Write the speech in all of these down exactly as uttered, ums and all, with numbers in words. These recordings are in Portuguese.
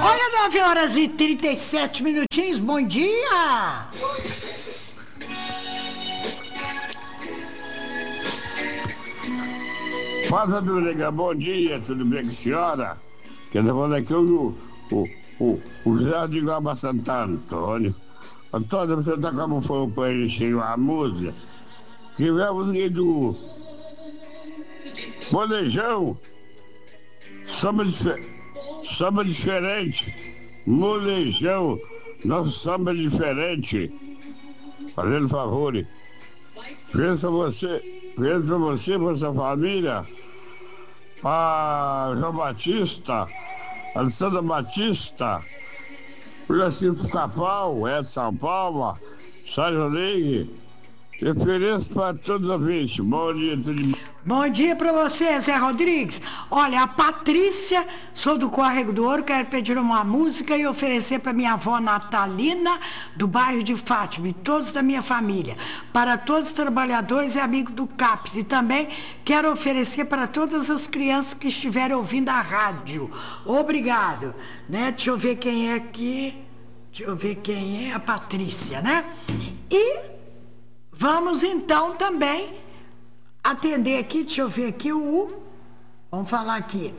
Olha, nove horas e trinta e sete minutinhos, bom dia! Fala, Dúliga, bom dia, tudo bem com a senhora? Quem tá falando aqui é o, o, o, o José de Guaba Santo Antônio. Antônio, você tá como foi pra ele uma música? Que é a música do Molejão, samba, difer... samba diferente, molejão, nosso samba diferente. Fazendo favor, pensa você, pensa você, pra sua família, a João Batista, Alessandra Batista, Francisco Capão, Edson São Paulo, Sérgio Ligue, referência para todos os ouvintes. Bom dia, tudo bem? Bom dia para você, Zé Rodrigues. Olha, a Patrícia, sou do Córrego do Ouro, quero pedir uma música e oferecer para minha avó Natalina, do bairro de Fátima, e todos da minha família, para todos os trabalhadores e amigos do CAPES. E também quero oferecer para todas as crianças que estiverem ouvindo a rádio. Obrigado. Né? Deixa eu ver quem é aqui. Deixa eu ver quem é a Patrícia, né? E vamos então também atender aqui, deixa eu ver aqui o... Vamos falar aqui.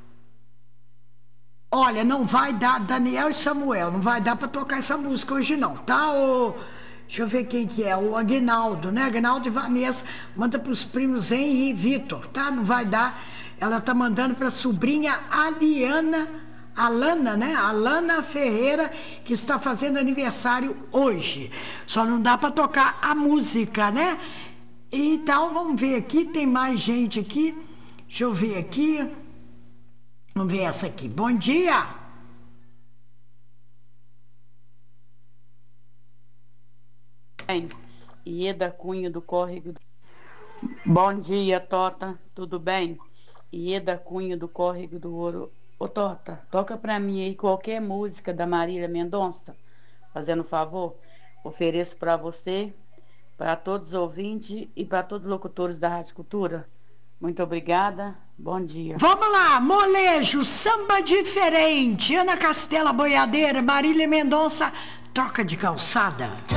Olha, não vai dar, Daniel e Samuel, não vai dar para tocar essa música hoje não, tá? O, deixa eu ver quem que é, o Aguinaldo, né? Aguinaldo e Vanessa, manda para os primos Henry e Vitor, tá? Não vai dar, ela tá mandando para a sobrinha Aliana, Alana, né? Alana Ferreira, que está fazendo aniversário hoje. Só não dá para tocar a música, né? Então, vamos ver aqui, tem mais gente aqui. Deixa eu ver aqui. Vamos ver essa aqui. Bom dia! Bem, Ieda Cunha do Córrego. Bom dia, Tota, tudo bem? Ieda Cunha do Córrego do Ouro. Ô, Tota, toca pra mim aí qualquer música da Marília Mendonça, fazendo favor. Ofereço pra você, para todos os ouvintes e para todos os locutores da Rádio Cultura. Muito obrigada, bom dia. Vamos lá, molejo, samba diferente, Ana Castela Boiadeira, Marília Mendonça, troca de calçada.